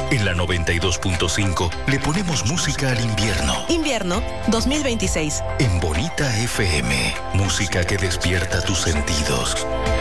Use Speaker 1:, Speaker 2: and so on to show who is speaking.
Speaker 1: En la 92.5 le ponemos música al invierno.
Speaker 2: Invierno 2026.
Speaker 1: En Bonita FM, música que despierta tus sentidos.